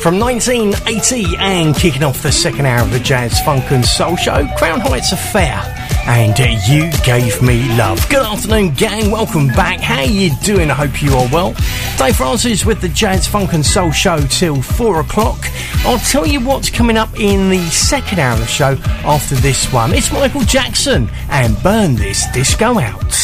From 1980 and kicking off the second hour of the Jazz Funk and Soul Show, Crown Heights Affair and You Gave Me Love. Good afternoon, gang. Welcome back. How you doing? I hope you are well. Dave Francis with the Jazz Funk and Soul Show till 4 o'clock. I'll tell you what's coming up in the second hour of the show after this one. It's Michael Jackson and Burn This Disco Out.